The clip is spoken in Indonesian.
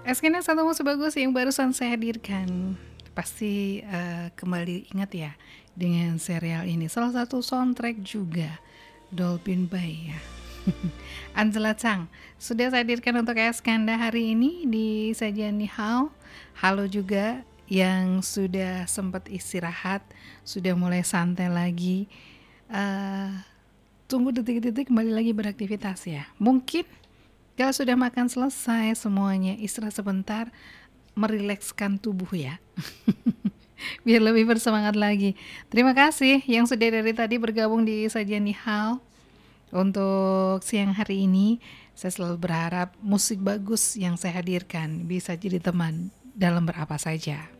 Eskena satu musik bagus yang barusan saya hadirkan. Pasti kembali ingat ya dengan serial ini. Salah satu soundtrack juga Dolphin Bay ya. Angela Chang sudah saya hadirkan untuk Eskanda hari ini di sajian Nihao. Halo juga yang sudah sempat istirahat, sudah mulai santai lagi. Eh, Tunggu detik-detik kembali lagi beraktivitas ya. Mungkin kalau sudah makan selesai semuanya, istirahat sebentar, merilekskan tubuh ya. Biar lebih bersemangat lagi. Terima kasih yang sudah dari tadi bergabung di Sajian Nihao. Untuk siang hari ini, saya selalu berharap musik bagus yang saya hadirkan bisa jadi teman dalam berapa saja.